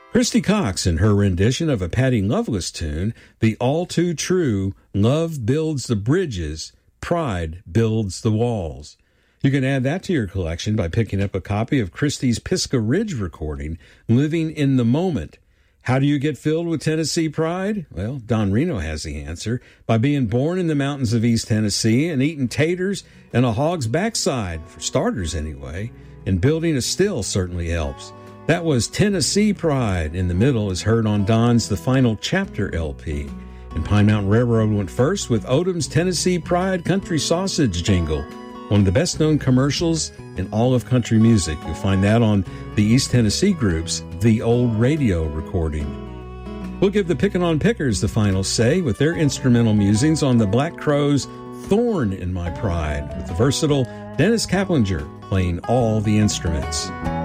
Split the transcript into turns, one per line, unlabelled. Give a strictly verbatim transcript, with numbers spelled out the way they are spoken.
Christy Cox in her rendition of a Patty Loveless tune, the all too true Love Builds the Bridges, Pride Builds the Walls. You can add that to your collection by picking up a copy of Christy's Pisgah Ridge recording, Living in the Moment. How do you get filled with Tennessee pride? Well, Don Reno has the answer. By being born in the mountains of East Tennessee and eating taters and a hog's backside, for starters anyway, and building a still certainly helps. That was Tennessee Pride. In the Middle is heard on Don's The Final Chapter L P. And Pine Mountain Railroad went first with Odom's Tennessee Pride Country Sausage jingle, one of the best-known commercials in all of country music. You'll find that on the East Tennessee group's The Old Radio recording. We'll give the Pickin' on Pickers the final say with their instrumental musings on the Black Crowes' Thorn in My Pride, with the versatile Dennis Kaplinger playing all the instruments.